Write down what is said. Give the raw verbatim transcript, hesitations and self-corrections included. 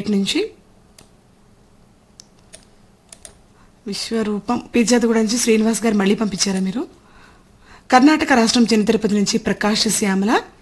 నుంచి విశ్వరూపం పిజ్జాదిగూడ నుంచి శ్రీనివాస్ గారు మళ్ళీ పంపించారా మీరు? కర్ణాటక రాష్ట్రం చిన్న తిరుపతి నుంచి ప్రకాష్ శ్యామల